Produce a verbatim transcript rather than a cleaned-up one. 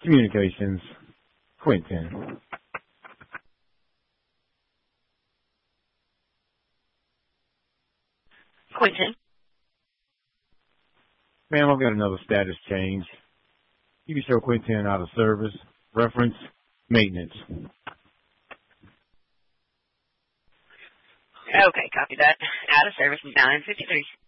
Communications, Quentin. Quentin. Ma'am, I've got another status change. You can show Quentin out of service. Reference, maintenance. Okay, copy that. Out of service, nine fifty-three.